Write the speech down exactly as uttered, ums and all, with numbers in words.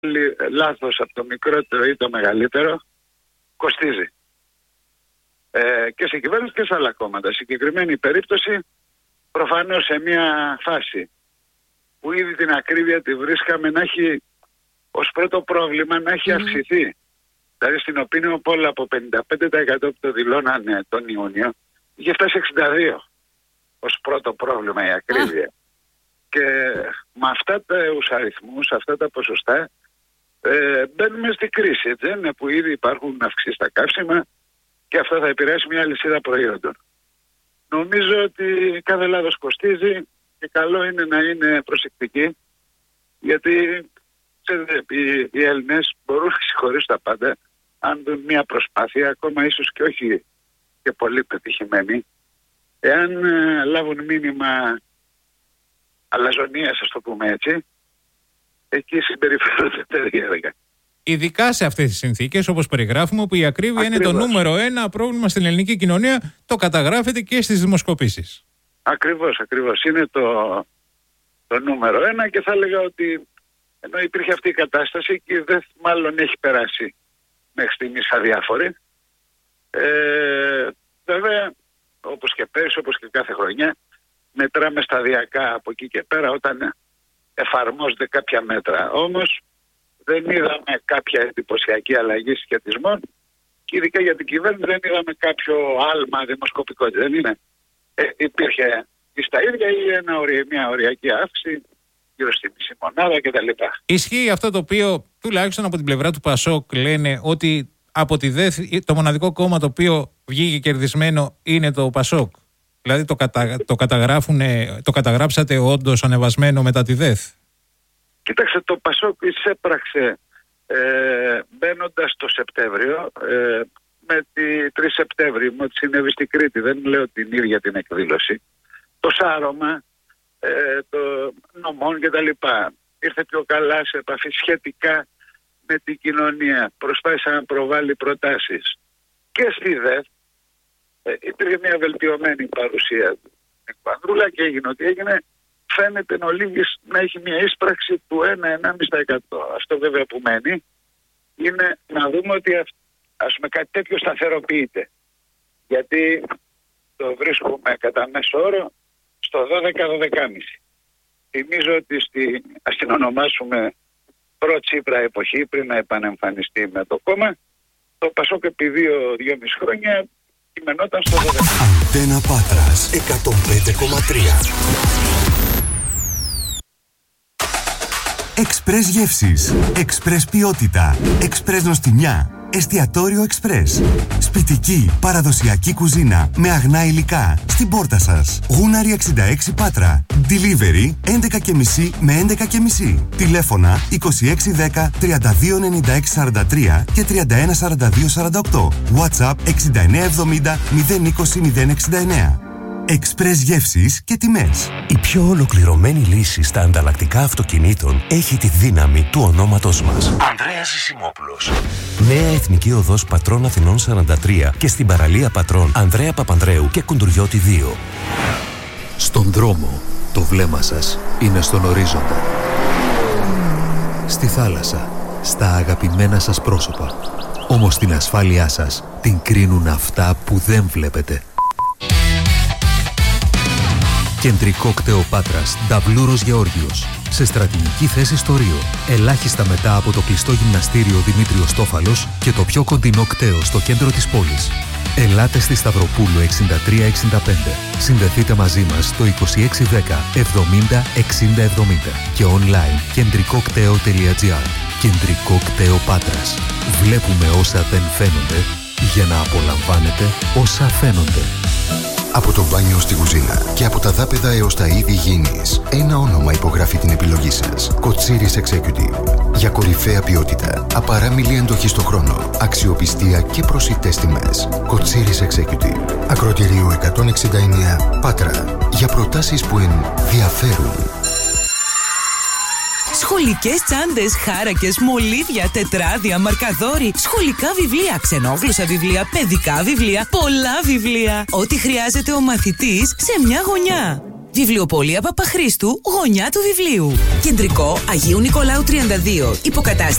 λάθος από το μικρότερο ή το μεγαλύτερο, κοστίζει. Ε, και σε κυβέρνηση και σε άλλα κόμματα. Συγκεκριμένη περίπτωση, προφανώς σε μια φάση που ήδη την ακρίβεια τη βρίσκαμε να έχει ως πρώτο πρόβλημα να έχει mm. αυξηθεί. Δηλαδή στην Opinion Poll από πενήντα πέντε τοις εκατό που το δηλώνανε τον Ιούνιο, είχε φτάσει εξήντα δύο τοις εκατό ως πρώτο πρόβλημα η ακρίβεια. Ah. Και με αυτά τους αριθμούς, αυτά τα ποσοστά, ε, μπαίνουμε στη κρίση, έτσι, είναι, που ήδη υπάρχουν αυξήσεις στα καύσιμα και αυτό θα επηρεάσει μια λυσίδα προϊόντων. Νομίζω ότι κάθε λάθος κοστίζει και καλό είναι να είναι προσεκτικοί, γιατί ξέρετε, οι, οι Έλληνες μπορούν να συγχωρήσουν τα πάντα αν δουν μια προσπάθεια, ακόμα ίσως και όχι και πολύ πετυχημένη, εάν ε, λάβουν μήνυμα αλαζονίας, ας το πούμε έτσι, εκεί συμπεριφέρονται περίεργα. Ειδικά σε αυτές τις συνθήκες, όπως περιγράφουμε, που η ακρίβεια Ακριβώς. είναι το νούμερο ένα πρόβλημα στην ελληνική κοινωνία, το καταγράφεται και στις δημοσκοπήσεις. Ακριβώς, ακριβώς. Είναι το, το νούμερο ένα και θα έλεγα ότι ενώ υπήρχε αυτή η κατάσταση και δεν μάλλον έχει περάσει μέχρι στιγμής αδιάφορη. Ε, βέβαια, όπως και πέρυσι, όπως και κάθε χρονιά, μετράμε σταδιακά από εκεί και πέρα όταν εφαρμόζονται κάποια μέτρα. Όμως δεν είδαμε κάποια εντυπωσιακή αλλαγή σχετισμών και ειδικά για την κυβέρνηση δεν είδαμε κάποιο άλμα δημοσκοπικό. Δεν είναι. Ε, υπήρχε στα ίδια ή ένα, μια οριακή αύξηση γύρω στη μισή μονάδα κτλ. Ισχύει αυτό το οποίο τουλάχιστον από την πλευρά του Πασόκ λένε ότι από τη ΔΕΘ το μοναδικό κόμμα το οποίο βγήκε κερδισμένο είναι το Πασόκ. Δηλαδή το, κατα, το, το καταγράψατε όντως ανεβασμένο μετά τη ΔΕΘ. Κοίταξε, το Πασόκ εισέπραξε ε, μπαίνοντας το Σεπτέμβριο ε, με τη τρεις Σεπτέμβρη, με ό,τι συνέβη στην Κρήτη, δεν λέω την ίδια την εκδήλωση, το σάρωμα ε, το νομών και τα λοιπά. Ήρθε πιο καλά σε επαφή σχετικά με την κοινωνία, προσπάθησε να προβάλλει προτάσεις και στη ΔΕΘ. Ε, υπήρχε μια βελτιωμένη παρουσία του Ανδρούλα και έγινε ότι έγινε. Φαίνεται ο Λίγης να έχει μια ίσπραξη του ένα με ένα κόμμα πέντε τοις εκατό. Αυτό βέβαια που μένει είναι να δούμε ότι ας πούμε κάτι τέτοιο σταθεροποιείται. Γιατί το βρίσκουμε κατά μέσο όρο στο δώδεκα με δώδεκα κόμμα πέντε. Θυμίζω ότι στη, ας την ονομάσουμε προ-Τσίπρα εποχή, πριν να επανεμφανιστεί με το κόμμα, το Πασόκ επί δύο δυόμισι χρόνια κειμενόταν στο δώδεκα. Αντένα Πάτρας εκατόν πέντε κόμμα τρία. Εξπρές γεύσεις, εξπρές ποιότητα, εξπρές νοστιμιά, εστιατόριο εξπρές. Σπιτική, παραδοσιακή κουζίνα με αγνά υλικά στην πόρτα σας. Γούναρη εξήντα έξι Πάτρα. Delivery έντεκα και μισή με έντεκα και μισή. Τηλέφωνα είκοσι έξι δέκα τριάντα δύο ενενήντα έξι σαράντα τρία και τριάντα ένα σαράντα δύο σαράντα οκτώ. WhatsApp εξήντα εννέα εβδομήντα μηδέν είκοσι μηδέν εξήντα εννέα. Εξπρές γεύσεις και τιμές. Η πιο ολοκληρωμένη λύση στα ανταλλακτικά αυτοκινήτων έχει τη δύναμη του ονόματός μας. Ανδρέας Ζησιμόπουλος. Νέα Εθνική Οδός Πατρών Αθηνών σαράντα τρία και στην παραλία Πατρών Ανδρέα Παπανδρέου και Κουντουριώτη δύο. Στον δρόμο, το βλέμμα σας είναι στον ορίζοντα. Στη θάλασσα, στα αγαπημένα σας πρόσωπα. Όμως την ασφάλειά σας την κρίνουν αυτά που δεν βλέπετε. Κεντρικό κτέο Πάτρας, Νταβλούρος Γεώργιος. Σε στρατηγική θέση στο Ρίο. Ελάχιστα μετά από το κλειστό γυμναστήριο Δημήτριος Τόφαλος και το πιο κοντινό κτέο στο κέντρο της πόλης. Ελάτε στη Σταυροπούλου εξήντα τρία εξήντα πέντε. Συνδεθείτε μαζί μας στο είκοσι έξι δέκα εβδομήντα εξήντα εβδομήντα και online κεντρικό κτέο τελεία τζι άρ. Κεντρικό κτέο Πάτρας. Βλέπουμε όσα δεν φαίνονται για να απολαμβάνετε όσα φαίνονται. Από το μπάνιο στη κουζίνα και από τα δάπεδα έως τα είδη υγιεινής, ένα όνομα υπογράφει την επιλογή σας. Κοτσίρις Executive. Για κορυφαία ποιότητα, απαράμιλη εντοχή στο χρόνο, αξιοπιστία και προσιτές τιμές. Κοτσίρις Executive. Ακροτηρίου εκατόν εξήντα εννέα Πάτρα. Για προτάσεις που ενδιαφέρουν. Σχολικές τσάντες, χάρακες, μολύβια, τετράδια, μαρκαδόροι, σχολικά βιβλία, ξενόγλωσσα βιβλία, παιδικά βιβλία, πολλά βιβλία. Ό,τι χρειάζεται ο μαθητής σε μια γωνιά. Βιβλιοπωλεία Παπαχρήστου, γωνιά του βιβλίου. Κεντρικό Αγίου Νικολάου τριάντα δύο. Υποκατάσταση